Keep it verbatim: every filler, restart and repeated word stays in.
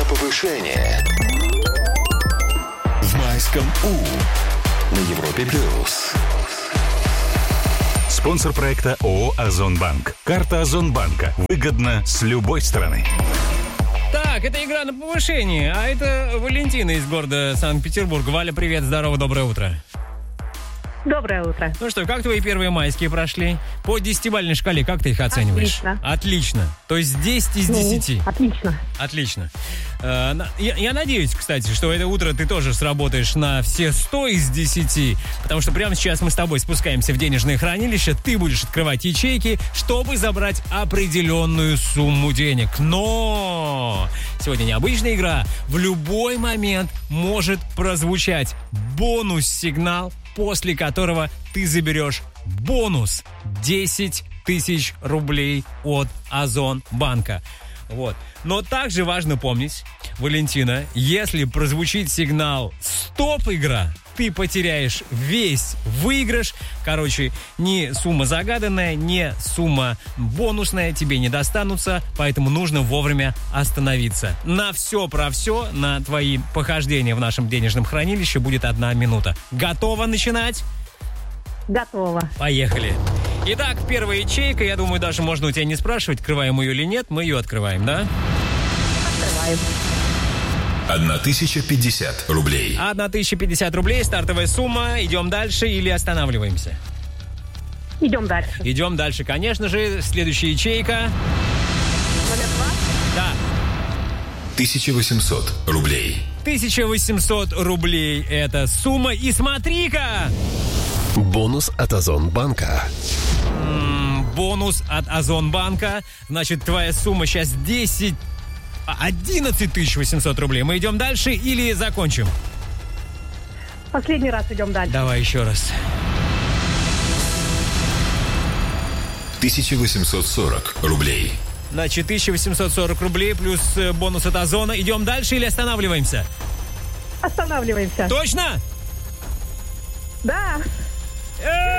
повышение. В майском У на Европе плюс. Спонсор проекта ООО «Озонбанк». Карта Озонбанка. Выгодно с любой стороны. Так, это игра на повышение, а это Валентина из города Санкт-Петербург. Валя, привет, здорово, доброе утро. Доброе утро. Ну что, как твои первые майские прошли? По десятибалльной шкале как ты их оцениваешь? Отлично. Отлично. То есть десять из десяти. Ну, отлично. Отлично. Э, на- Я, я надеюсь, кстати, что это утро ты тоже сработаешь на все сто из десяти, потому что прямо сейчас мы с тобой спускаемся в денежное хранилище, ты будешь открывать ячейки, чтобы забрать определенную сумму денег. Но сегодня необычная игра. В любой момент может прозвучать бонус-сигнал, после которого ты заберешь бонус десять тысяч рублей от Озонбанка. Вот. Но также важно помнить, Валентина, если прозвучит сигнал «Стоп, игра!», ты потеряешь весь выигрыш. Короче, ни сумма загаданная, ни сумма бонусная тебе не достанутся, поэтому нужно вовремя остановиться. На все про все, на твои похождения в нашем денежном хранилище будет одна минута. Готова начинать? Готово. Поехали. Итак, первая ячейка, я думаю, даже можно у тебя не спрашивать, открываем ее или нет, мы ее открываем, да? Открываем. одна тысяча пятьдесят рублей. одна тысяча пятьдесят рублей, стартовая сумма. Идем дальше или останавливаемся? Идем дальше. Идем дальше, конечно же. Следующая ячейка. Номер два. Да. тысяча восемьсот рублей. тысяча восемьсот рублей это сумма. И смотри-ка! Бонус от Озонбанка. М, Бонус от Озонбанка. Значит, твоя сумма сейчас десять... а, одиннадцать тысяч восемьсот рублей. Мы идем дальше или закончим? Последний раз идем дальше. Давай еще раз. тысяча восемьсот сорок рублей. Значит, тысяча восемьсот сорок рублей плюс э, бонус от Озона. Идем дальше или останавливаемся? Останавливаемся. Точно? Да.